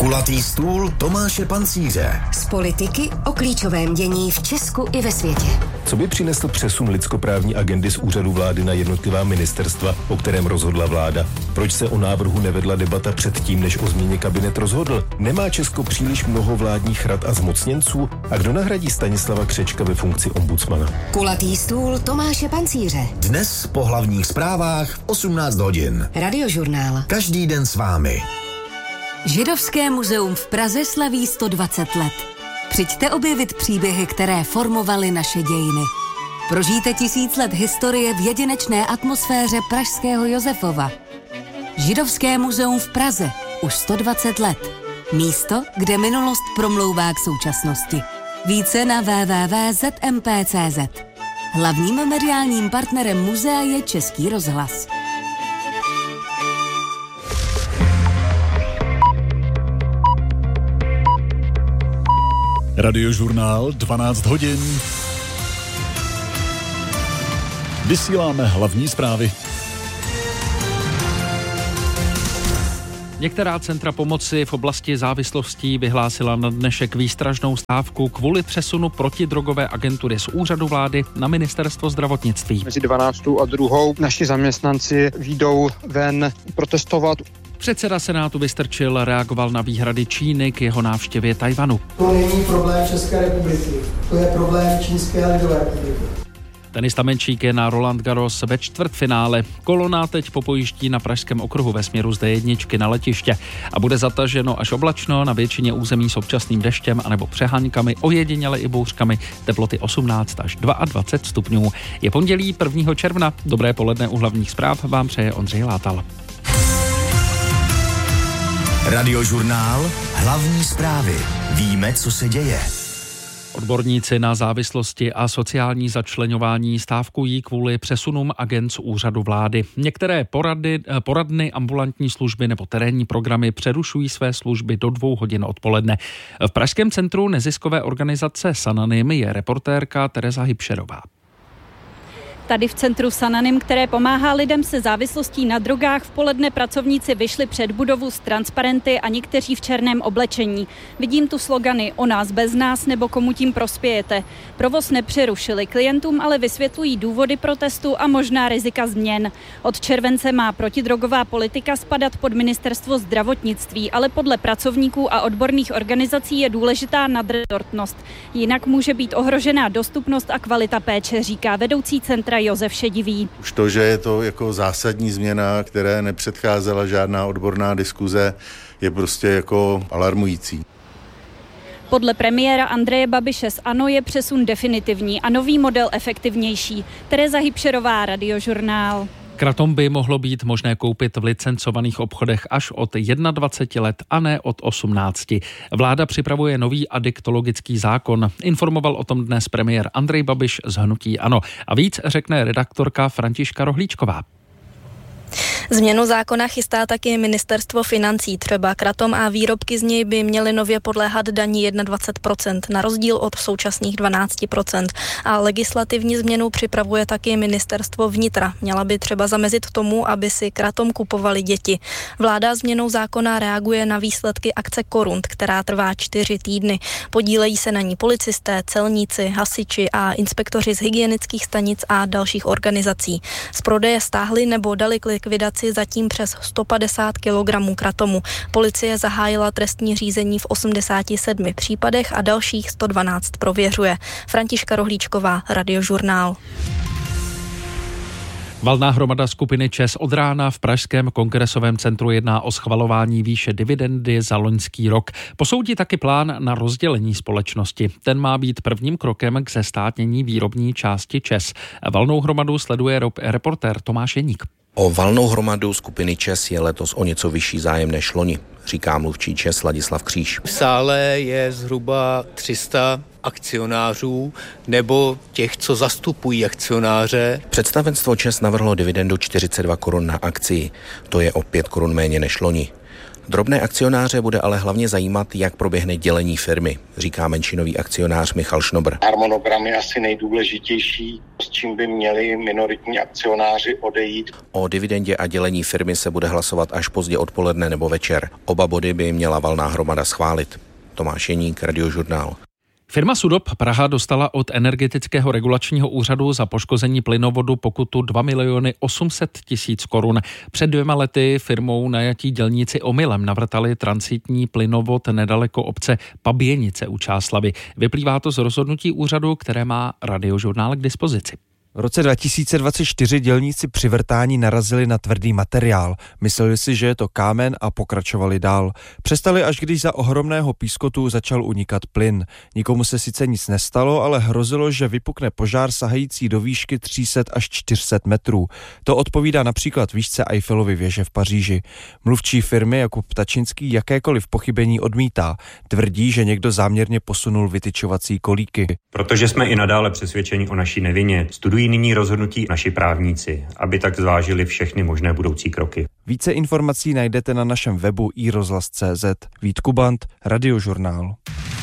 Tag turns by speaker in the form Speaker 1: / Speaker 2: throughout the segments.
Speaker 1: Kulatý stůl Tomáše Pancíře.
Speaker 2: Z politiky o klíčovém dění v Česku i ve světě.
Speaker 3: Co by přinesl přesun lidskoprávní agendy z úřadu vlády na jednotlivá ministerstva, o kterém rozhodla vláda? Proč se o návrhu nevedla debata předtím, než o změně kabinet rozhodl? Nemá Česko příliš mnoho vládních rad a zmocněnců? A kdo nahradí Stanislava Křečka ve funkci ombudsmana?
Speaker 2: Kulatý stůl Tomáše Pancíře.
Speaker 1: Dnes po hlavních zprávách v 18 hodin.
Speaker 2: Radiožurnál.
Speaker 1: Každý den s vámi.
Speaker 4: Židovské muzeum v Praze slaví 120 let. Přijďte objevit příběhy, které formovaly naše dějiny. Prožijte 1000 let historie v jedinečné atmosféře pražského Josefova. Židovské muzeum v Praze. Už 120 let. Místo, kde minulost promlouvá k současnosti. Více na www.zmp.cz. Hlavním mediálním partnerem muzea je Český rozhlas.
Speaker 5: Radiožurnál 12 hodin. Vysíláme hlavní zprávy.
Speaker 6: Některá centra pomoci v oblasti závislostí vyhlásila na dnešek výstražnou stávku kvůli přesunu protidrogové agentury z úřadu vlády na ministerstvo zdravotnictví.
Speaker 7: Mezi 12. a 2. naši zaměstnanci vyjdou ven protestovat.
Speaker 6: Předseda Senátu Vystrčil reagoval na výhrady Číny k jeho návštěvě Tajvanu.
Speaker 8: To není problém České republiky, to je problém Čínské lidové republiky.
Speaker 6: Tenista Menčík je na Roland Garros ve čtvrtfinále. Kolona teď popojíždí na Pražském okruhu ve směru z D1 na letiště a bude zataženo až oblačno na většině území s občasným deštěm anebo přeháňkami, ojediněle i bouřkami, teploty 18 až 22 stupňů. Je pondělí 1. června. Dobré poledne u hlavních zpráv vám přeje Ondřej Látal.
Speaker 1: Radiožurnál Hlavní zprávy. Víme, co se děje.
Speaker 6: Odborníci na závislosti a sociální začleňování stávkují kvůli přesunům agent z úřadu vlády. Některé poradny, ambulantní služby nebo terénní programy přerušují své služby do 2 hodin odpoledne. V pražském centru neziskové organizace Sananym je reportérka Tereza Hybšerová.
Speaker 9: Tady v centru Sananym, které pomáhá lidem se závislostí na drogách, v poledne pracovníci vyšli před budovu s transparenty a někteří v černém oblečení. Vidím tu slogany o nás bez nás nebo komu tím prospějete. Provoz nepřerušili, klientům ale vysvětlují důvody protestu a možná rizika změn. Od července má protidrogová politika spadat pod ministerstvo zdravotnictví, ale podle pracovníků a odborných organizací je důležitá nadrezortnost. Jinak může být ohrožená dostupnost a kvalita péče, říká vedoucí centra Josef Šedivý.
Speaker 10: Už to, že je to jako zásadní změna, které nepředcházela žádná odborná diskuze, je prostě jako alarmující.
Speaker 9: Podle premiéra Andreje Babiše z ANO je přesun definitivní a nový model efektivnější. Tereza Hybšerová, Radiožurnál.
Speaker 6: Kratom by mohlo být možné koupit v licencovaných obchodech až od 21 let a ne od 18. Vláda připravuje nový adiktologický zákon. Informoval o tom dnes premiér Andrej Babiš z hnutí ANO. A víc řekne redaktorka Františka Rohlíčková.
Speaker 11: Změnu zákona chystá taky ministerstvo financí. Třeba kratom a výrobky z něj by měly nově podléhat daní 21%, na rozdíl od současných 12%. A legislativní změnu připravuje taky ministerstvo vnitra. Měla by třeba zamezit tomu, aby si kratom kupovali děti. Vláda změnou zákona reaguje na výsledky akce Korunt, která trvá 4 týdny. Podílejí se na ní policisté, celníci, hasiči a inspektoři z hygienických stanic a dalších organizací. Z prodeje stáhli nebo dali k likvidaci zatím přes 150 kg kratomu. Policie zahájila trestní řízení v 87 případech a dalších 112 prověřuje. Františka Rohlíčková, Radiožurnál.
Speaker 6: Valná hromada skupiny ČEZ od rána v pražském kongresovém centru jedná o schvalování výše dividendy za loňský rok. Posoudí taky plán na rozdělení společnosti. Ten má být prvním krokem k zestátnění výrobní části ČEZ. Valnou hromadu sleduje reportér Tomáš Jeník.
Speaker 12: O valnou hromadu skupiny ČEZ je letos o něco vyšší zájem než loni, říká mluvčí ČEZ Ladislav Kříž.
Speaker 13: V sále je zhruba 300 akcionářů nebo těch, co zastupují akcionáře.
Speaker 12: Představenstvo ČEZ navrhlo dividendu 42 korun na akcii. To je o 5 korun méně než loni. Drobné akcionáře bude ale hlavně zajímat, jak proběhne dělení firmy, říká menšinový akcionář Michal Šnobr.
Speaker 14: Harmonogram je asi nejdůležitější, s čím by měli minoritní akcionáři odejít.
Speaker 12: O dividendě a dělení firmy se bude hlasovat až pozdě odpoledne nebo večer. Oba body by měla valná hromada schválit. Tomáš Jeník, Radiožurnál.
Speaker 6: Firma Sudop Praha dostala od Energetického regulačního úřadu za poškození plynovodu pokutu 2 800 000 korun. Před 2 lety firmou najatí dělníci omylem navrtali transitní plynovod nedaleko obce Paběnice u Čáslavi. Vyplývá to z rozhodnutí úřadu, které má Radiožurnál k dispozici.
Speaker 15: V roce 2024 dělníci při vrtání narazili na tvrdý materiál. Mysleli si, že je to kámen a pokračovali dál. Přestali, až když za ohromného pískotu začal unikat plyn. Nikomu se sice nic nestalo, ale hrozilo, že vypukne požár sahající do výšky 300 až 400 metrů. To odpovídá například výšce Eiffelovy věže v Paříži. Mluvčí firmy Jakub Ptačinský jakékoliv pochybení odmítá. Tvrdí, že někdo záměrně posunul vytyčovací kolíky.
Speaker 16: Protože jsme i nadále přesvědčeni o naší nevině, studují nyní rozhodnutí naši právníci, aby tak zvážili všechny možné budoucí kroky.
Speaker 15: Více informací najdete na našem webu iRozhlas.cz. Vít Kubant, Radiožurnál.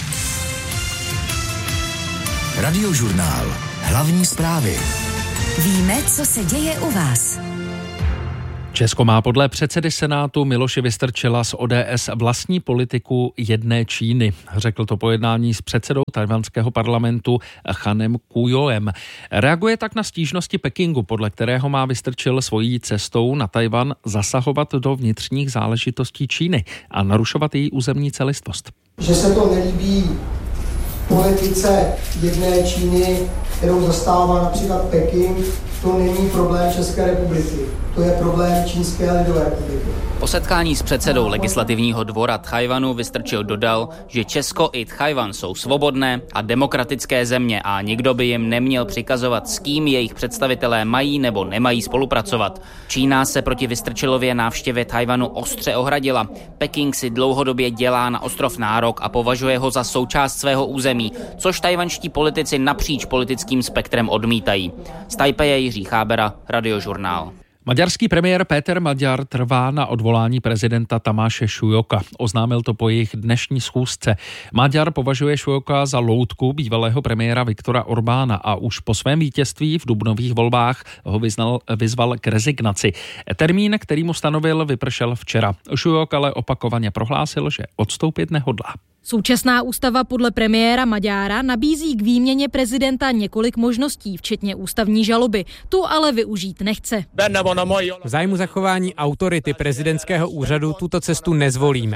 Speaker 1: Radiožurnál. Hlavní zprávy.
Speaker 2: Víme, co se děje u vás.
Speaker 6: Česko má podle předsedy Senátu Miloše Vystrčila z ODS vlastní politiku jedné Číny. Řekl to po jednání s předsedou tajvanského parlamentu Chanem Kujoem. Reaguje tak na stížnosti Pekingu, podle kterého má Vystrčil svojí cestou na Tajvan zasahovat do vnitřních záležitostí Číny a narušovat její územní celistvost.
Speaker 8: Že se to nelíbí politice jedné Číny, kterou zastává například Peking, to není problém České republiky. To je problém Čínské lidové republiky.
Speaker 17: Po setkání s předsedou legislativního dvora Tchaj-wanu Vystrčil dodal, že Česko i Tchaj-wan jsou svobodné a demokratické země a nikdo by jim neměl přikazovat, s kým jejich představitelé mají nebo nemají spolupracovat. Čína se proti Vystrčilově návštěvě Tchaj-wanu ostře ohradila. Peking si dlouhodobě dělá na ostrov nárok a považuje ho za součást svého území, což tajvanští politici napříč politickým spektrem odmítají. Z Tajpeje Jiří Chábera, Radiožurnál.
Speaker 6: Maďarský premiér Péter Magyar trvá na odvolání prezidenta Tamáše Šujoka. Oznámil to po jejich dnešní schůzce. Maďar považuje Šujoka za loutku bývalého premiéra Viktora Orbána a už po svém vítězství v dubnových volbách ho vyzval k rezignaci. Termín, který mu stanovil, vypršel včera. Šujok ale opakovaně prohlásil, že odstoupit nehodlá.
Speaker 18: Současná ústava podle premiéra Magyára nabízí k výměně prezidenta několik možností, včetně ústavní žaloby. Tu ale využít nechce.
Speaker 19: V zájmu zachování autority prezidentského úřadu tuto cestu nezvolíme.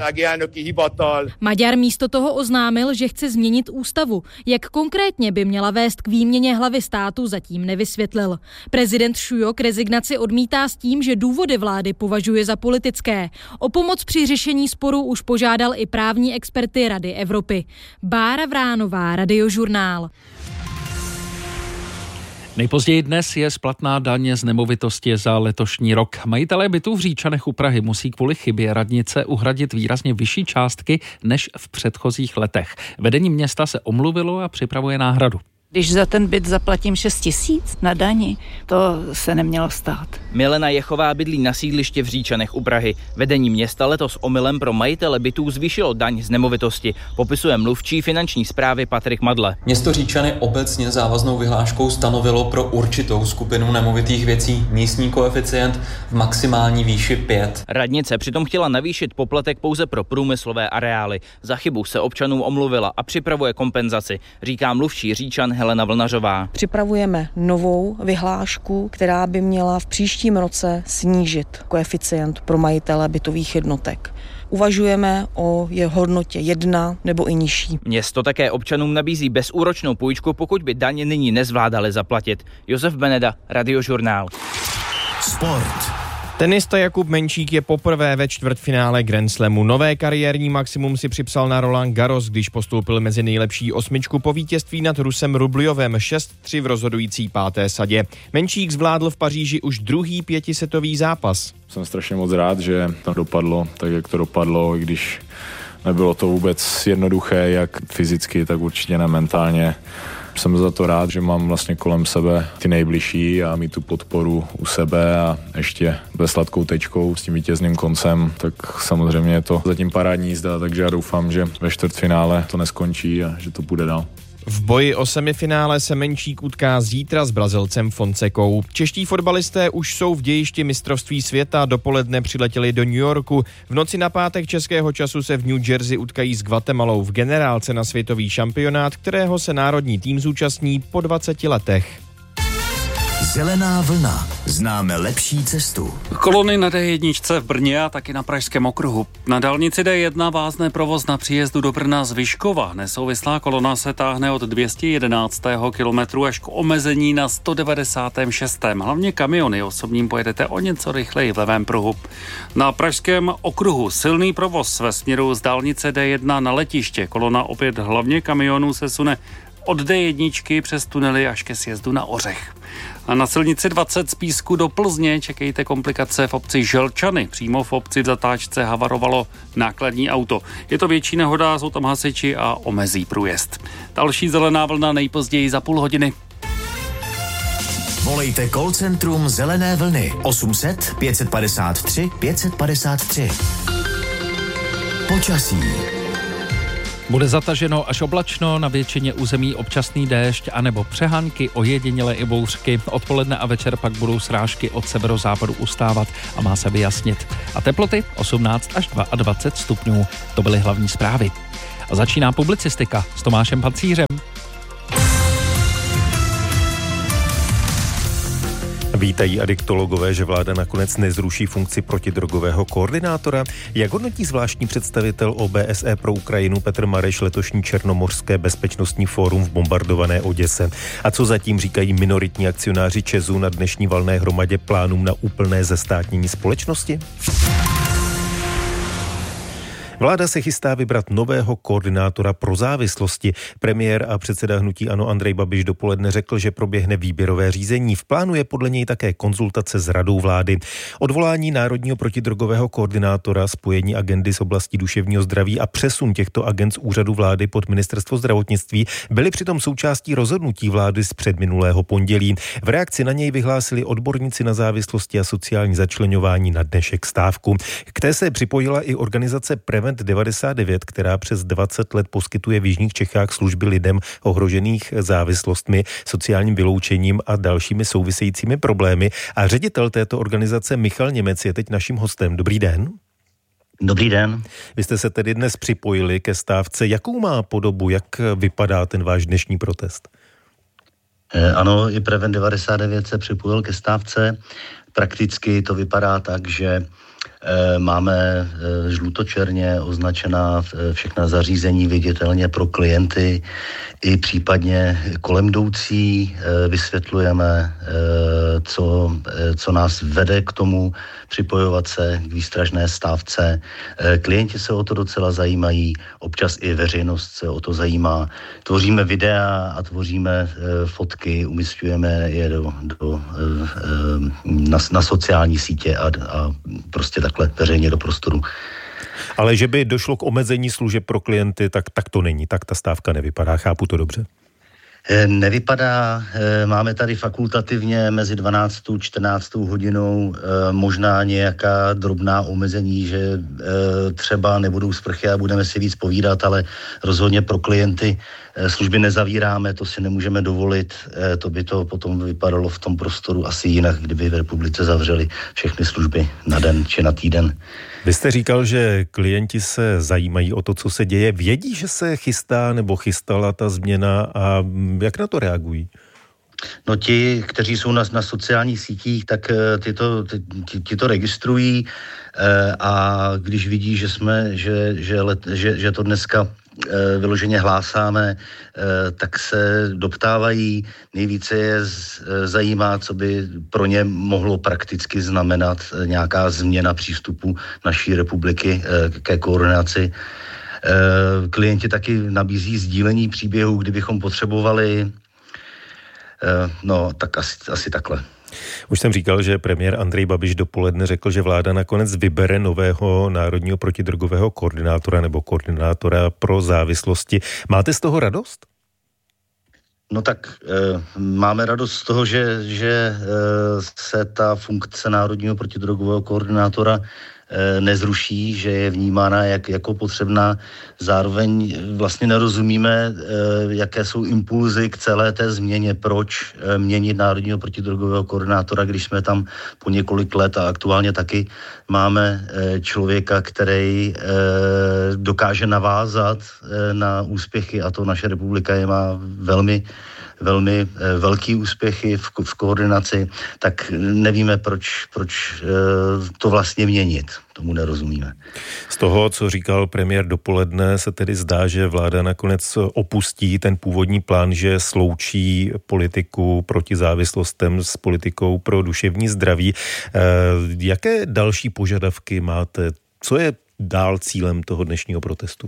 Speaker 18: Maďar místo toho oznámil, že chce změnit ústavu. Jak konkrétně by měla vést k výměně hlavy státu, zatím nevysvětlil. Prezident Šujok rezignaci odmítá s tím, že důvody vlády považuje za politické. O pomoc při řešení sporu už požádal i právní experty Rady Evropy. Bára Vránová, Radiožurnál.
Speaker 6: Nejpozději dnes je splatná daň z nemovitosti za letošní rok. Majitelé bytů v Říčanech u Prahy musí kvůli chybě radnice uhradit výrazně vyšší částky než v předchozích letech. Vedení města se omluvilo a připravuje náhradu.
Speaker 20: Když za ten byt zaplatím 6 000 na dani, to se nemělo stát.
Speaker 17: Milena Jechová bydlí na sídliště v Říčanech u Prahy. Vedení města letos omylem pro majitele bytů zvýšilo daň z nemovitosti, popisuje mluvčí finanční správy Patrik Madle.
Speaker 21: Město Říčany obecně závaznou vyhláškou stanovilo pro určitou skupinu nemovitých věcí místní koeficient v maximální výši 5.
Speaker 17: Radnice přitom chtěla navýšit poplatek pouze pro průmyslové areály. Za chybu se občanům omluvila a připravuje kompenzaci, říká mluvčí Říčan Helena Vlnařová.
Speaker 22: Připravujeme novou vyhlášku, která by měla v příštím roce snížit koeficient pro majitele bytových jednotek. Uvažujeme o jeho hodnotě 1 nebo i nižší.
Speaker 17: Město také občanům nabízí bezúročnou půjčku, pokud by daně nyní nezvládali zaplatit. Josef Beneda, Radiožurnál.
Speaker 1: Sport.
Speaker 23: Tenista Jakub Menčík je poprvé ve čtvrtfinále Grand Slamu. Nové kariérní maximum si připsal na Roland Garros, když postoupil mezi nejlepší 8 po vítězství nad Rusem Rubljovem 6-3 v rozhodující 5. sadě. Menčík zvládl v Paříži už druhý 5setový zápas.
Speaker 24: Jsem strašně moc rád, že to dopadlo tak, jak to dopadlo, i když nebylo to vůbec jednoduché, jak fyzicky, tak určitě ne mentálně. Jsem za to rád, že mám vlastně kolem sebe ty nejbližší a mít tu podporu u sebe a ještě ve sladkou tečkou s tím vítězným koncem, tak samozřejmě je to zatím parádní jízda, takže já doufám, že ve čtvrtfinále to neskončí a že to půjde dál.
Speaker 23: V boji o semifinále se Menčík utká zítra s Brazilcem Fonsecou. Čeští fotbalisté už jsou v dějišti mistrovství světa, dopoledne přiletěli do New Yorku. V noci na pátek českého času se v New Jersey utkají s Guatemalou v generálce na světový šampionát, kterého se národní tým zúčastní po 20 letech.
Speaker 1: Zelená vlna. Známe lepší cestu.
Speaker 6: Kolony na D1 v Brně a taky na Pražském okruhu. Na dálnici D1 vázne provoz na příjezdu do Brna z Vyškova. Nesouvislá kolona se táhne od 211. kilometru až k omezení na 196. Hlavně kamiony osobním pojedete o něco rychleji v levém pruhu. Na Pražském okruhu silný provoz ve směru z dálnice D1 na letiště. Kolona opět hlavně kamionů se sune od D1 přes tunely až ke sjezdu na Ořech. A na silnici 20 z Písku do Plzně čekejte komplikace v obci Želčany. Přímo v obci v zatáčce havarovalo nákladní auto. Je to větší nehoda, jsou tam hasiči a omezí průjezd. Další zelená vlna nejpozději za půl hodiny.
Speaker 1: Volejte call centrum Zelené vlny 800 553 553. Počasí.
Speaker 6: Bude zataženo až oblačno, na většině území občasný déšť anebo přehánky, ojedinělé i bouřky. Odpoledne a večer pak budou srážky od severozápadu ustávat a má se vyjasnit. A teploty 18 až 22 stupňů. To byly hlavní zprávy. A začíná publicistika s Tomášem Pacířem.
Speaker 3: Vítají adiktologové, že vláda nakonec nezruší funkci protidrogového koordinátora. Jak hodnotí zvláštní představitel OBSE pro Ukrajinu Petr Mareš letošní černomořské bezpečnostní fórum v bombardované Oděse? A co zatím říkají minoritní akcionáři ČEZu na dnešní valné hromadě plánům na úplné zestátnění společnosti? Vláda se chystá vybrat nového koordinátora pro závislosti. Premiér a předseda hnutí ANO Andrej Babiš dopoledne řekl, že proběhne výběrové řízení. V plánu je podle něj také konzultace s radou vlády. Odvolání národního protidrogového koordinátora, spojení agendy z oblasti duševního zdraví a přesun těchto agend z úřadu vlády pod ministerstvo zdravotnictví byly přitom součástí rozhodnutí vlády z předminulého pondělí. V reakci na něj vyhlásili odborníci na závislosti a sociální začleňování na dnešek stávku. K té se připojila i organizace Prevent 99, která přes 20 let poskytuje v jižních Čechách služby lidem ohrožených závislostmi, sociálním vyloučením a dalšími souvisejícími problémy. A ředitel této organizace Michal Němec je teď naším hostem. Dobrý den.
Speaker 4: Dobrý den.
Speaker 3: Vy jste se tedy dnes připojili ke stávce. Jakou má podobu, jak vypadá ten váš dnešní protest?
Speaker 4: Ano, i Prevent 99 se připojil ke stávce. Prakticky to vypadá tak, že máme žlutočerně označená všechna zařízení viditelně pro klienty i případně kolem jdoucí. Vysvětlujeme, co nás vede k tomu připojovat se k výstražné stávce. Klienti se o to docela zajímají, občas i veřejnost se o to zajímá. Tvoříme videa a tvoříme fotky, umisťujeme je na sociální sítě a prostě takhle veřejně do prostoru.
Speaker 3: Ale že by došlo k omezení služeb pro klienty, tak to není. Tak ta stávka nevypadá. Chápu to dobře?
Speaker 4: Nevypadá. Máme tady fakultativně mezi 12. a 14. hodinou možná nějaká drobná omezení, že třeba nebudou sprchy a budeme si víc povídat, ale rozhodně pro klienty služby nezavíráme, to si nemůžeme dovolit. To by to potom vypadalo v tom prostoru asi jinak, kdyby v republice zavřeli všechny služby na den či na týden.
Speaker 3: Vy jste říkal, že klienti se zajímají o to, co se děje. Vědí, že se chystá nebo chystala ta změna a jak na to reagují?
Speaker 4: No ti, kteří jsou na sociálních sítích, tak ti to registrují a když vidí, že to dneska vyloženě hlásáme, tak se doptávají. Nejvíce je zajímá, co by pro ně mohlo prakticky znamenat nějaká změna přístupu naší republiky ke koordinaci. Klienti taky nabízí sdílení příběhů, kdybychom potřebovali. Tak asi takhle.
Speaker 3: Už jsem říkal, že premiér Andrej Babiš dopoledne řekl, že vláda nakonec vybere nového národního protidrogového koordinátora nebo koordinátora pro závislosti. Máte z toho radost?
Speaker 4: No tak máme radost z toho, že se ta funkce Národního protidrogového koordinátora nezruší, že je vnímána jako potřebná. Zároveň vlastně nerozumíme, jaké jsou impulzy k celé té změně, proč měnit Národního protidrogového koordinátora, když jsme tam po několik let a aktuálně taky máme člověka, který dokáže navázat na úspěchy, a to naše republika je má velmi velký úspěchy v koordinaci, tak nevíme, proč to vlastně měnit. Tomu nerozumíme.
Speaker 3: Z toho, co říkal premiér dopoledne, se tedy zdá, že vláda nakonec opustí ten původní plán, že sloučí politiku proti závislostem s politikou pro duševní zdraví. Jaké další požadavky máte? Co je dál cílem toho dnešního protestu?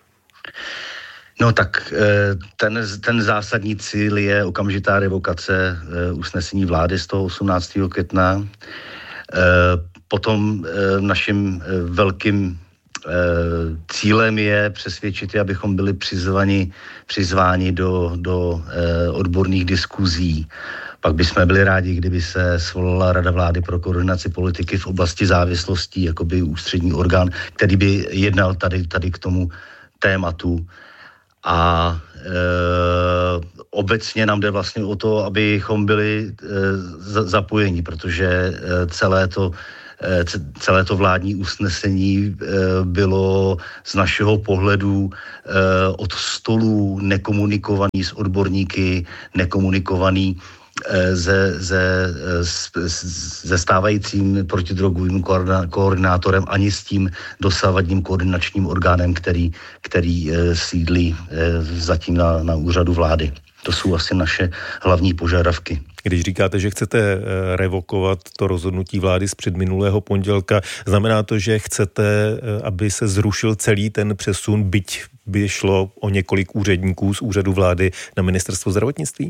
Speaker 4: No tak ten zásadní cíl je okamžitá revokace usnesení vlády z toho 18. května. Potom naším velkým cílem je přesvědčit, abychom byli přizváni do odborných diskuzí. Pak bychom byli rádi, kdyby se svolala Rada vlády pro koordinaci politiky v oblasti závislostí, jakoby ústřední orgán, který by jednal tady k tomu tématu. A obecně nám jde vlastně o to, abychom byli zapojeni, protože celé to vládní usnesení bylo z našeho pohledu od stolu nekomunikovaný s odborníky, nekomunikovaný se stávajícím protidrogovým koordinátorem ani s tím dosavadním koordinačním orgánem, který sídlí zatím na úřadu vlády. To jsou asi naše hlavní požadavky.
Speaker 3: Když říkáte, že chcete revokovat to rozhodnutí vlády z předminulého pondělka, znamená to, že chcete, aby se zrušil celý ten přesun, byť by šlo o několik úředníků z úřadu vlády na ministerstvo zdravotnictví?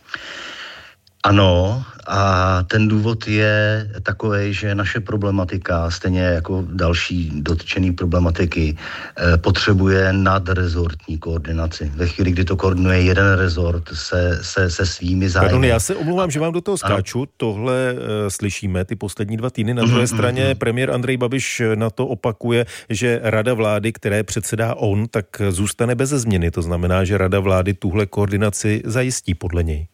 Speaker 4: Ano, a ten důvod je takový, že naše problematika, stejně jako další dotčený problematiky, potřebuje nadrezortní koordinaci. Ve chvíli, kdy to koordinuje jeden rezort se svými zájmy.
Speaker 3: Pardon, já se omlouvám, že vám do toho skáču. Ano. Tohle slyšíme ty poslední 2 týdny. Na druhé straně premiér Andrej Babiš na to opakuje, že Rada vlády, které předsedá on, tak zůstane beze změny. To znamená, že Rada vlády tuhle koordinaci zajistí podle něj.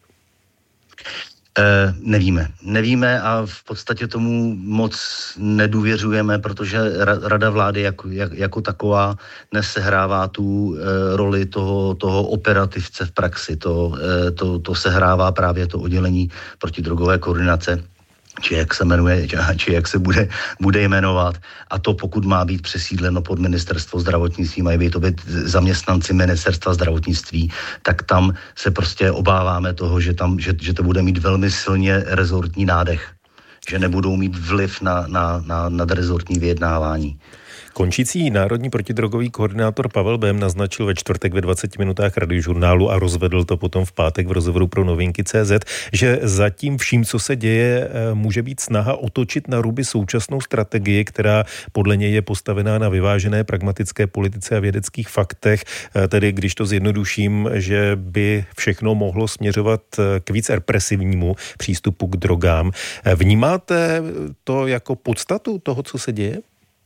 Speaker 4: Nevíme a v podstatě tomu moc nedůvěřujeme, protože Rada vlády jako taková nesehrává tu roli toho operativce v praxi. To sehrává právě to oddělení protidrogové koordinace, či jak se jmenuje, či jak se bude jmenovat. A to pokud má být přesídleno pod ministerstvo zdravotnictví, mají to být zaměstnanci ministerstva zdravotnictví, tak tam se prostě obáváme toho, že to bude mít velmi silně rezortní nádech, že nebudou mít vliv na nadrezortní vyjednávání.
Speaker 3: Končící národní protidrogový koordinátor Pavel Bém naznačil ve čtvrtek ve 20 minutách Radiožurnálu a rozvedl to potom v pátek v rozhovoru pro Novinky.cz, že za tím vším, co se děje, může být snaha otočit na ruby současnou strategii, která podle něj je postavená na vyvážené pragmatické politice a vědeckých faktech, tedy když to zjednoduším, že by všechno mohlo směřovat k víc represivnímu přístupu k drogám. Vnímáte to jako podstatu toho, co se děje?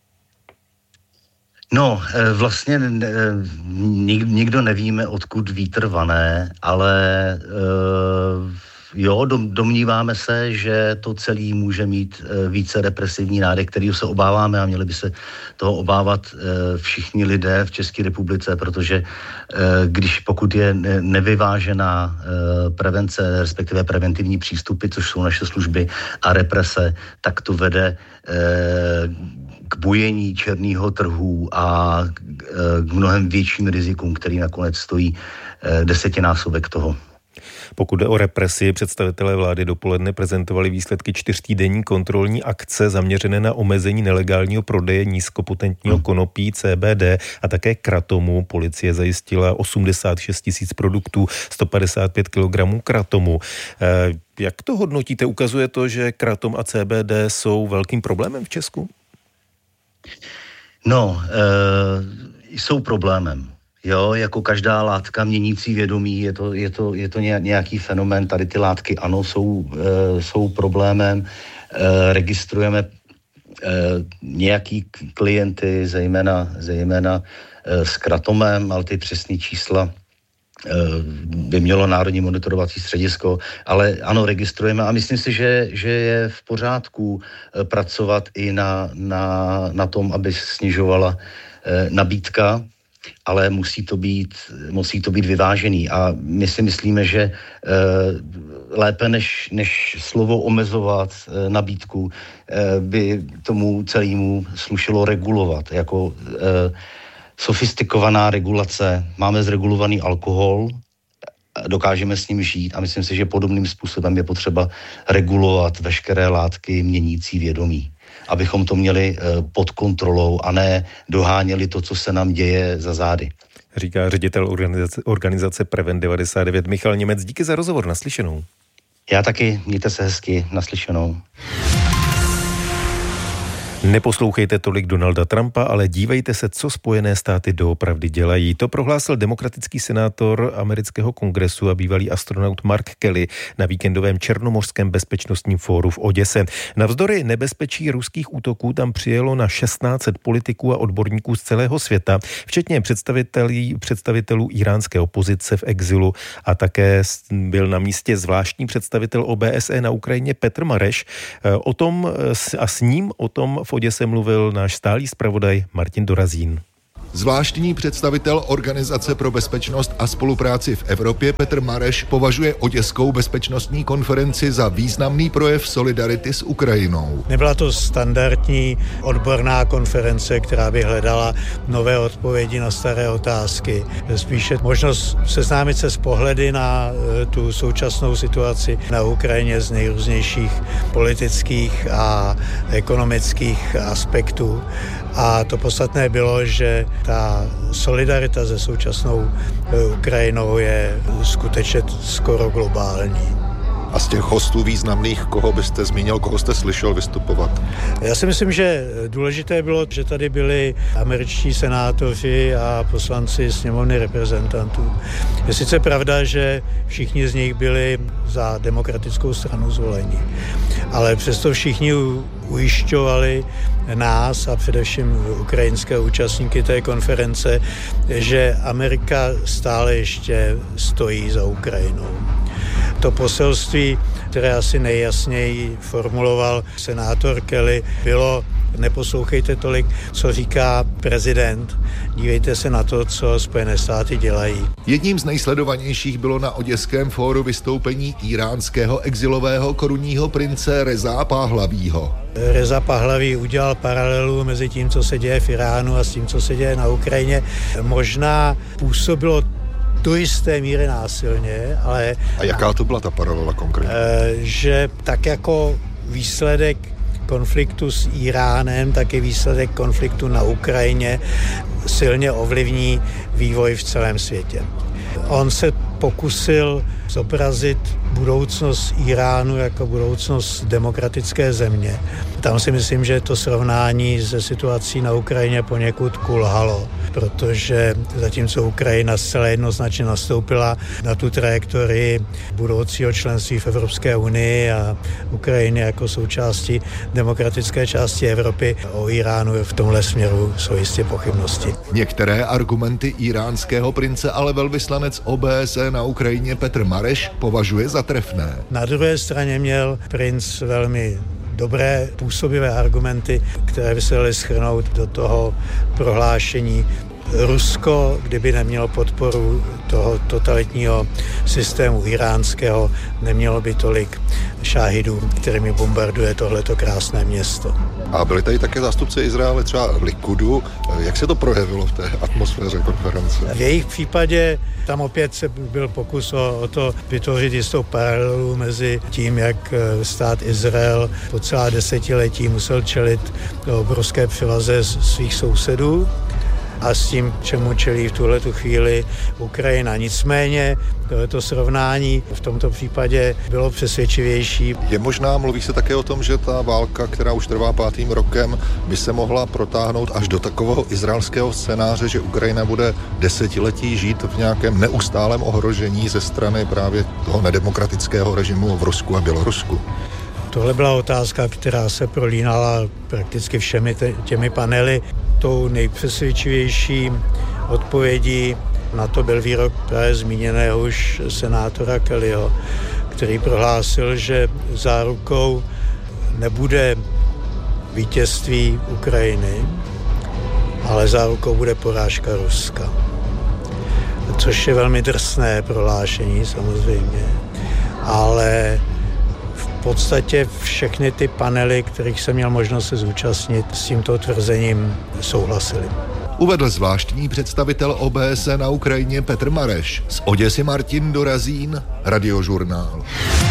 Speaker 4: No, vlastně nikdo nevíme, odkud vítr vane, ale domníváme se, že to celé může mít více represivní nádech, kterýho se obáváme a měli by se toho obávat všichni lidé v České republice, protože pokud je nevyvážená prevence, respektive preventivní přístupy, což jsou naše služby a represe, tak to vede k bujení černého trhu a k mnohem větším rizikům, který nakonec stojí 10násobek toho.
Speaker 3: Pokud jde o represi, představitelé vlády dopoledne prezentovali výsledky 4týdenní kontrolní akce zaměřené na omezení nelegálního prodeje nízkopotentního konopí CBD a také kratomu. Policie zajistila 86 000 produktů, 155 kg kratomu. Jak to hodnotíte? Ukazuje to, že kratom a CBD jsou velkým problémem v Česku?
Speaker 4: No, jsou problémem. Jo, jako každá látka měnící vědomí, je to nějaký fenomén. Tady ty látky, ano, jsou problémem. Registrujeme nějaký klienty, zejména s kratomem, ale ty přesné čísla by mělo Národní monitorovací středisko, ale ano, registrujeme a myslím si, že je v pořádku pracovat i na tom, aby snižovala nabídka, ale musí to být vyvážený a my si myslíme, že lépe než slovo omezovat nabídku by tomu celému slušelo regulovat, jako sofistikovaná regulace. Máme zregulovaný alkohol, dokážeme s ním žít a myslím si, že podobným způsobem je potřeba regulovat veškeré látky měnící vědomí, abychom to měli pod kontrolou a ne doháněli to, co se nám děje za zády.
Speaker 3: Říká ředitel organizace Prevent 99 Michal Němec. Díky za rozhovor, naslyšenou.
Speaker 4: Já taky, mějte se hezky, naslyšenou.
Speaker 3: Neposlouchejte tolik Donalda Trumpa, ale dívejte se, co Spojené státy doopravdy dělají. To prohlásil demokratický senátor amerického kongresu a bývalý astronaut Mark Kelly na víkendovém černomořském bezpečnostním fóru v Oděse. Navzdory nebezpečí ruských útoků tam přijelo na 1600 politiků a odborníků z celého světa, včetně představitelů iránské opozice v exilu a také byl na místě zvláštní představitel OBSE na Ukrajině Petr Mareš. O tom v Oděse mluvil náš stálý zpravodaj Martin Dorazín.
Speaker 5: Zvláštní představitel Organizace pro bezpečnost a spolupráci v Evropě Petr Mareš považuje oděskou bezpečnostní konferenci za významný projev solidarity s Ukrajinou.
Speaker 7: Nebyla to standardní odborná konference, která by hledala nové odpovědi na staré otázky. Spíše možnost seznámit se s pohledy na tu současnou situaci na Ukrajině z nejrůznějších politických a ekonomických aspektů. A to podstatné bylo, že ta solidarita se současnou Ukrajinou je skutečně skoro globální.
Speaker 5: A z těch hostů významných, koho byste zmínil, koho jste slyšel vystupovat?
Speaker 7: Já si myslím, že důležité bylo, že tady byli američtí senátoři a poslanci sněmovny reprezentantů. Je sice pravda, že všichni z nich byli za demokratickou stranu zvoleni, ale přesto všichni ujišťovali nás a především ukrajinské účastníky té konference, že Amerika stále ještě stojí za Ukrajinou. To poselství, které asi nejjasněji formuloval senátor Kelly, bylo: neposlouchejte tolik, co říká prezident, dívejte se na to, co Spojené státy dělají.
Speaker 5: Jedním z nejsledovanějších bylo na Oděském fóru vystoupení iránského exilového korunního prince Reza Pahlavího.
Speaker 7: Reza Pahlaví udělal paralelu mezi tím, co se děje v Iránu a s tím, co se děje na Ukrajině. Možná působilo do jisté míry násilně, ale...
Speaker 5: A jaká to byla ta paralela konkrétně?
Speaker 7: Že tak jako výsledek konfliktu s Iránem, tak i výsledek konfliktu na Ukrajině silně ovlivní vývoj v celém světě. On se pokusil zobrazit budoucnost Iránu jako budoucnost demokratické země. Tam si myslím, že to srovnání se situací na Ukrajině poněkud kulhalo, protože zatímco Ukrajina zcela jednoznačně nastoupila na tu trajektorii budoucího členství v Evropské unii a Ukrajiny jako součástí demokratické části Evropy, o Iránu v tomhle směru jsou jistě pochybnosti.
Speaker 5: Některé argumenty iránského prince ale velvyslanec OBSE na Ukrajině Petr Mareš považuje za trefné.
Speaker 7: Na druhé straně měl princ velmi dobré působivé argumenty, které by se daly shrnout do toho prohlášení. Rusko, kdyby nemělo podporu toho totalitního systému iránského, nemělo by tolik šáhidů, kterými bombarduje tohleto krásné město.
Speaker 5: A byli tady také zástupci Izraele třeba v Likudu. Jak se to projevilo v té atmosféře konference?
Speaker 7: V jejich případě tam opět se byl pokus o to vytvořit jistou paralelu mezi tím, jak stát Izrael po celá desetiletí musel čelit obrovské převaze svých sousedů a s tím, čemu čelí v tuhletu chvíli Ukrajina. Nicméně tohleto srovnání v tomto případě bylo přesvědčivější.
Speaker 5: Je možná, mluví se také o tom, že ta válka, která už trvá 5. rokem, by se mohla protáhnout až do takového izraelského scénáře, že Ukrajina bude desetiletí žít v nějakém neustálém ohrožení ze strany právě toho nedemokratického režimu v Rusku a Bělorusku.
Speaker 7: Tohle byla otázka, která se prolínala prakticky všemi těmi panely. Tou nejpřesvědčivější odpovědí na to byl výrok právě zmíněného už senátora Kellyho, který prohlásil, že zárukou nebude vítězství Ukrajiny, ale zárukou bude porážka Ruska. Což je velmi drsné prohlášení samozřejmě, ale v podstatě všechny ty panely, kterých jsem měl možnost se zúčastnit, s tímto tvrzením souhlasili.
Speaker 5: Uvedl zvláštní představitel OBSE na Ukrajině Petr Mareš. Z Oděsy Martin Dorazín, Radiožurnál.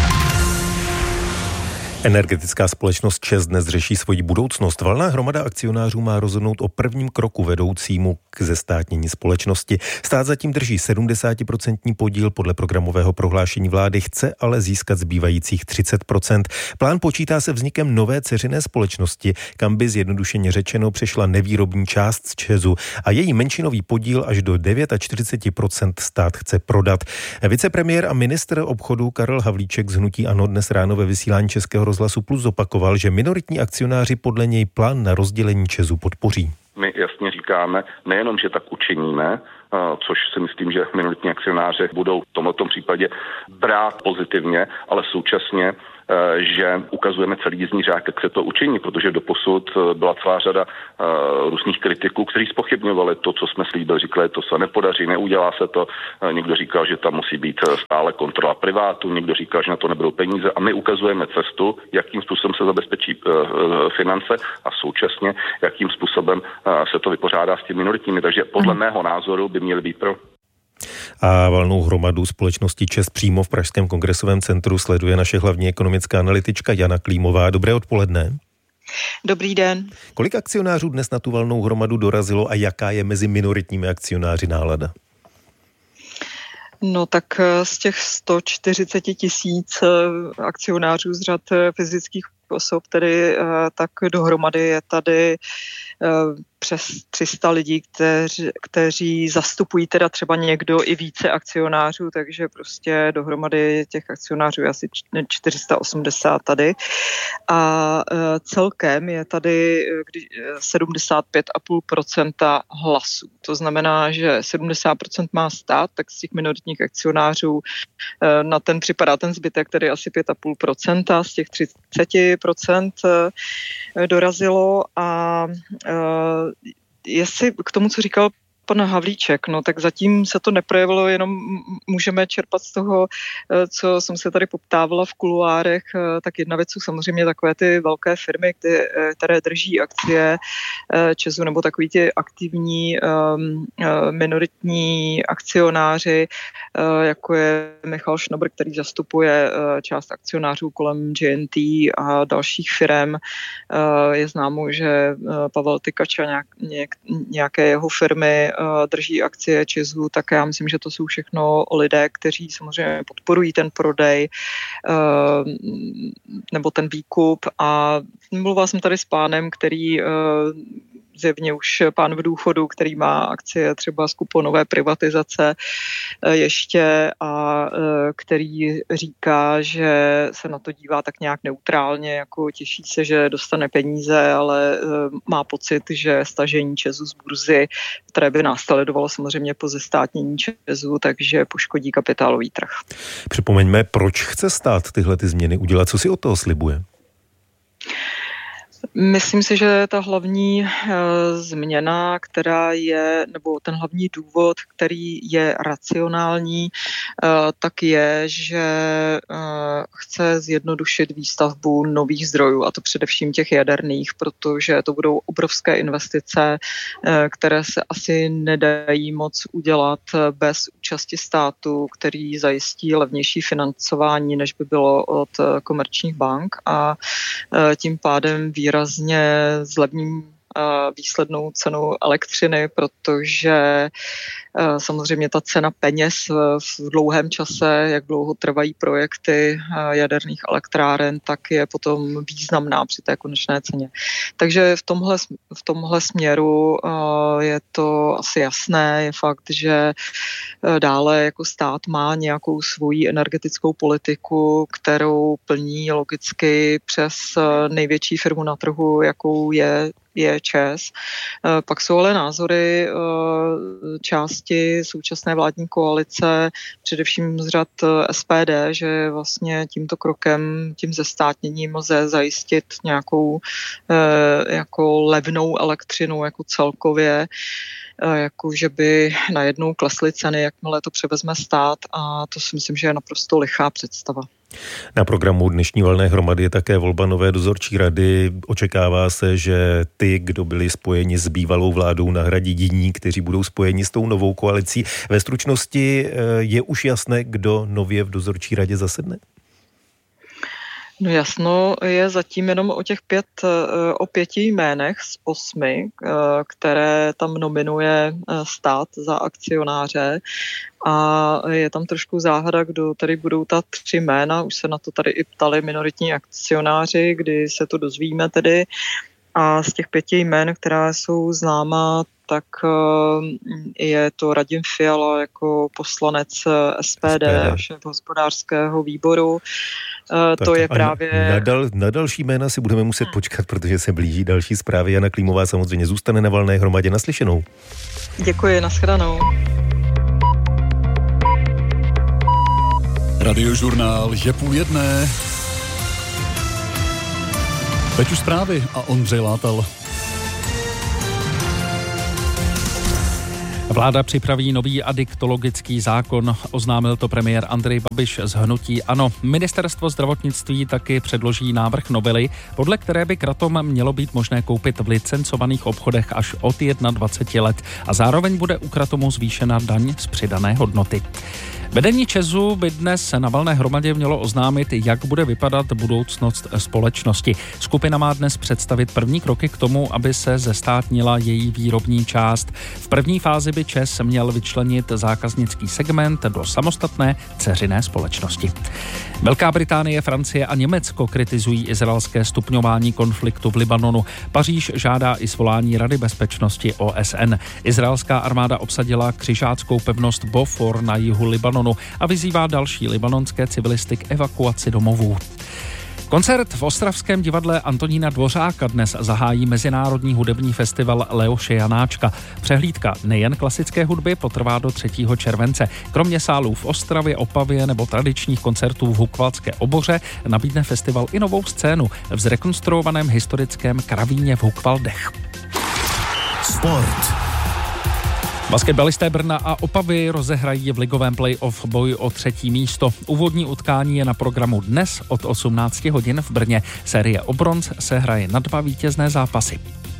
Speaker 3: Energetická společnost ČEZ dnes řeší svoji budoucnost. Valná hromada akcionářů má rozhodnout o prvním kroku vedoucímu k zestátnění společnosti. Stát zatím drží 70% podíl podle programového prohlášení vlády, chce ale získat zbývajících 30%. Plán počítá se vznikem nové dceřiné společnosti, kam by zjednodušeně řečeno přešla nevýrobní část z ČEZu a její menšinový podíl až do 49% stát chce prodat. Vicepremiér a ministr obchodu Karel Havlíček z hnutí ANO dnes ráno ve vysílání Českého rozhlasu Plus zopakoval, že minoritní akcionáři podle něj plán na rozdělení ČEZu podpoří.
Speaker 9: My jasně říkáme, nejenom, že tak učiníme, což si myslím, že minoritní akcionáři budou v tomto případě brát pozitivně, ale současně, že ukazujeme celý jízdní řád, jak se to učiní, protože doposud byla celá řada různých kritiků, kteří zpochybňovali to, co jsme slíbili, říkali, to se nepodaří, neudělá se to. Někdo říkal, že tam musí být stále kontrola privátu, někdo říkal, že na to nebudou peníze a my ukazujeme cestu, jakým způsobem se zabezpečí finance a současně, jakým způsobem se to vypořádá s těmi minoritními. Takže podle mého názoru by měli být pro.
Speaker 3: A valnou hromadu společnosti ČEZ přímo v Pražském kongresovém centru sleduje naše hlavní ekonomická analytička Jana Klímová. Dobré odpoledne.
Speaker 10: Dobrý den.
Speaker 3: Kolik akcionářů dnes na tu valnou hromadu dorazilo a jaká je mezi minoritními akcionáři nálada?
Speaker 10: No tak z těch 140 000 akcionářů z řad fyzických osob, tedy tak dohromady je tady přes 300 lidí, kteří zastupují teda třeba někdo i více akcionářů, takže prostě dohromady těch akcionářů je asi 480 tady. A celkem je tady 75,5% hlasů. To znamená, že 70% má stát, tak z těch minoritních akcionářů na ten připadá ten zbytek, tedy asi 5,5% z těch 30% dorazilo a jestli k tomu, co říkal pan Havlíček, no tak zatím se to neprojevilo, jenom můžeme čerpat z toho, co jsem se tady poptávala v kuluárech, tak jedna věc jsou samozřejmě takové ty velké firmy, které drží akcie ČEZu, nebo takový ty aktivní minoritní akcionáři, jako je Michal Schnabr, který zastupuje část akcionářů kolem GNT a dalších firem. Je známo, že Pavel Tykač a nějaké jeho firmy drží akcie ČEZu, tak já myslím, že to jsou všechno lidé, kteří samozřejmě podporují ten prodej nebo ten výkup a mluvila jsem tady s pánem, který zjevně už pán v důchodu, který má akcie třeba z kuponové privatizace ještě a který říká, že se na to dívá tak nějak neutrálně, jako těší se, že dostane peníze, ale má pocit, že stažení ČEZu z burzy, které by následovalo samozřejmě po zestátnění ČEZu, takže poškodí kapitálový trh.
Speaker 3: Připomeňme, proč chce stát tyhle ty změny udělat, co si od toho slibuje?
Speaker 10: Myslím si, že ta hlavní změna, která je, nebo ten hlavní důvod, který je racionální, tak je, že chce zjednodušit výstavbu nových zdrojů, a to především těch jaderných, protože to budou obrovské investice, které se asi nedají moc udělat bez účasti státu, který zajistí levnější financování, než by bylo od komerčních bank a tím pádem výrazně zlevní výslednou cenu elektřiny, protože samozřejmě ta cena peněz v dlouhém čase, jak dlouho trvají projekty jaderných elektráren, tak je potom významná při té konečné ceně. Takže v tomhle směru je to asi jasné. Je fakt, že dále jako stát má nějakou svoji energetickou politiku, kterou plní logicky přes největší firmu na trhu, jakou je ČEZ. Pak jsou ale názory části současné vládní koalice, především z řad SPD, že vlastně tímto krokem, tím zestátněním lze zajistit nějakou jako levnou elektřinu jako celkově, jako že by najednou klesly ceny, jakmile to převezme stát, a to si myslím, že je naprosto lichá představa.
Speaker 3: Na programu dnešní valné hromady je také volba nové dozorčí rady. Očekává se, že ty, kdo byli spojeni s bývalou vládou, nahradí jiní, kteří budou spojeni s tou novou koalicí. Ve stručnosti je už jasné, kdo nově v dozorčí radě zasedne?
Speaker 10: No jasno je zatím jenom o 5 jménech z 8, které tam nominuje stát za akcionáře. A je tam trošku záhada, kdo tady budou ta 3 jména. Už se na to tady i ptali minoritní akcionáři, kdy se to dozvíme tedy. A z těch 5 jmén, která jsou známá, tak je to Radim Fiala jako poslanec SPD. Šéf hospodářského výboru. To je právě...
Speaker 3: Na další jména si budeme muset počkat, protože se blíží další zprávy. Jana Klímová samozřejmě zůstane na valné hromadě. Naslyšenou.
Speaker 10: Děkuji, nashledanou.
Speaker 11: Radiožurnál je 12:30. Teď už zprávy a Ondřej Látal.
Speaker 6: Vláda připraví nový adiktologický zákon, oznámil to premiér Andrej Babiš z hnutí ANO. Ministerstvo zdravotnictví taky předloží návrh novely, podle které by kratom mělo být možné koupit v licencovaných obchodech až od 21 let a zároveň bude u kratomu zvýšena daň z přidané hodnoty. Vedení ČEZu by dnes na valné hromadě mělo oznámit, jak bude vypadat budoucnost společnosti. Skupina má dnes představit první kroky k tomu, aby se zestátnila její výrobní část. V první fázi by ČEZ měl vyčlenit zákaznický segment do samostatné dceřiné společnosti. Velká Británie, Francie a Německo kritizují izraelské stupňování konfliktu v Libanonu. Paříž žádá i svolání Rady bezpečnosti OSN. Izraelská armáda obsadila křižáckou pevnost Bofor na jihu Libanonu a vyzývá další libanonské civilisty k evakuaci domovů. Koncert v ostravském divadle Antonína Dvořáka dnes zahájí mezinárodní hudební festival Leoše Janáčka. Přehlídka nejen klasické hudby potrvá do 3. července. Kromě sálů v Ostravě, Opavě nebo tradičních koncertů v Hukvaldské Oboře nabídne festival i novou scénu v zrekonstruovaném historickém Kravíně v Hukvaldech.
Speaker 1: Sport.
Speaker 6: Basketbalisté Brna a Opavy rozehrají v ligovém play-off boj o 3. místo. Úvodní utkání je na programu dnes od 18 hodin v Brně. Série o bronz se hraje na 2 vítězné zápasy.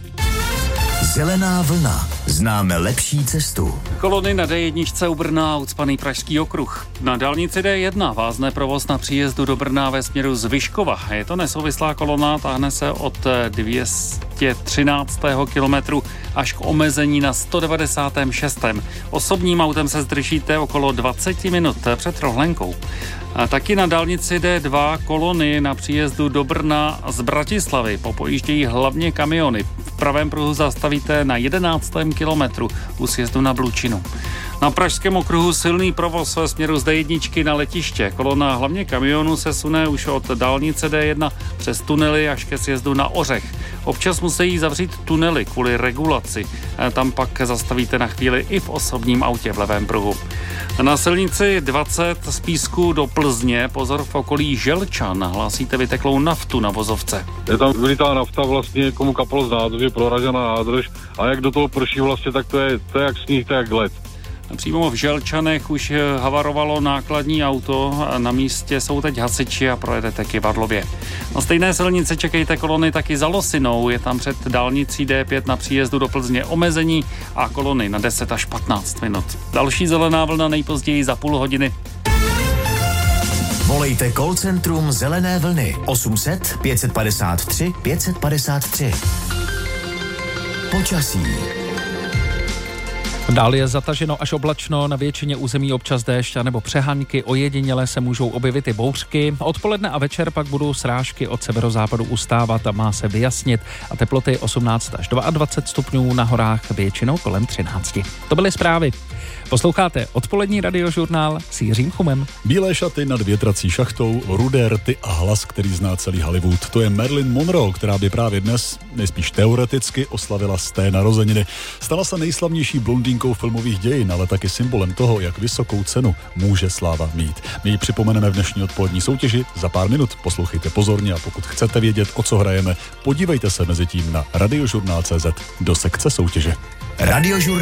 Speaker 1: Zelená vlna. Známe lepší cestu.
Speaker 12: Kolony na D1 u Brna, ucpaný Pražský okruh. Na dálnici D1 vázne provoz na příjezdu do Brna ve směru z Vyškova. Je to nesouvislá kolona, táhne se od 213. kilometru až k omezení na 196. Osobním autem se zdržíte okolo 20 minut před Rohlenkou. A taky na dálnici D2 kolony na příjezdu do Brna z Bratislavy popojíždějí hlavně kamiony. V pravém pruhu zastavíte na 11. kilometru u sjezdu na Blučinu. Na Pražském okruhu silný provoz ve směru z D1 na letiště. Kolona hlavně kamionů se sune už od dálnice D1 přes tunely až ke sjezdu na Ořech. Občas musí zavřít tunely kvůli regulaci. Tam pak zastavíte na chvíli i v osobním autě v levém pruhu. Na silnici 20 z Písku do Plzně pozor v okolí Želčan. Hlásíte vyteklou naftu na vozovce.
Speaker 13: Je tam vylitá nafta vlastně, komu kapalo z nádrže, proražená nádrž a jak do toho prší vlastně, tak to je jak sníh, to je jak led.
Speaker 12: Přímo v Želčanech už havarovalo nákladní auto, na místě jsou teď hasiči a projedete Kyvadlově. Na stejné silnici čekejte kolony taky za Losinou, je tam před dálnicí D5 na příjezdu do Plzně omezení a kolony na 10 až 15 minut. Další zelená vlna nejpozději za půl hodiny.
Speaker 1: Volejte call centrum Zelené vlny 800 553 553. Počasí.
Speaker 6: Dál je zataženo až oblačno, na většině území občas déšť nebo přehánky, ojediněle se můžou objevit i bouřky. Odpoledne a večer pak budou srážky od severozápadu ustávat a má se vyjasnit a teploty 18 až 22 stupňů, na horách většinou kolem 13. To byly zprávy. Posloucháte odpolední radiožurnál s Jiřím Chumem.
Speaker 11: Bílé šaty nad větrací šachtou, rudé rty a hlas, který zná celý Hollywood. To je Marilyn Monroe, která by právě dnes, nejspíš teoreticky, oslavila 100. narozeniny. Stala se nejslavnější blondýnkou filmových dějin, ale taky symbolem toho, jak vysokou cenu může sláva mít. My ji připomeneme v dnešní odpolední soutěži za pár minut. Poslouchejte pozorně a pokud chcete vědět, o co hrajeme, podívejte se mezi tím na radiožurnál.cz do sekce soutěže.
Speaker 1: Radiožurnál